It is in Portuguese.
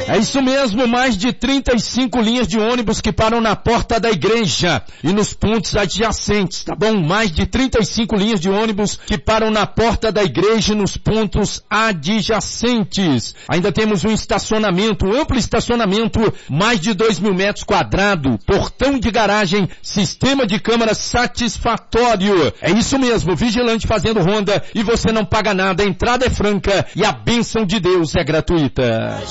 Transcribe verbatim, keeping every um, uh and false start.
É isso mesmo, mais de trinta e cinco linhas de ônibus que param na porta da igreja e nos pontos adjacentes, tá bom? Mais de trinta e cinco linhas de ônibus que param na porta da igreja e nos pontos adjacentes. Ainda temos um estacionamento, um amplo estacionamento, mais de dois mil metros quadrados, portão de garagem, sistema de câmara satisfatório. É isso mesmo, vigilante fazendo ronda e você não paga nada, a entrada é franca e a bênção de Deus é gratuita.